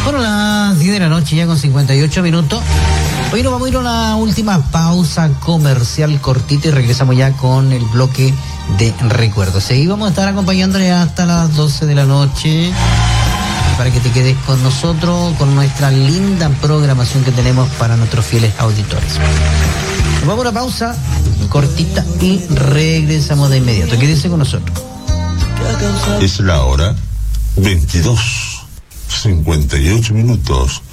Bueno, las 10 de la noche ya con 58 minutos. Hoy nos vamos a ir a una última pausa comercial cortita y regresamos ya con el bloque de recuerdos. Seguí vamos a estar acompañándole hasta las 12 de la noche para que te quedes con nosotros, con nuestra linda programación que tenemos para nuestros fieles auditores. Nos vamos a una pausa cortita y regresamos de inmediato. Quédese con nosotros. Es la hora 22:58.